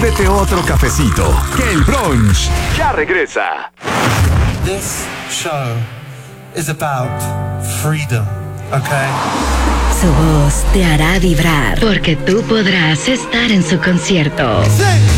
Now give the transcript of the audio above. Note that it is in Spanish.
sírvete otro cafecito, que el brunch ya regresa. This show is about freedom, okay? Su voz te hará vibrar porque tú podrás estar en su concierto. Sí.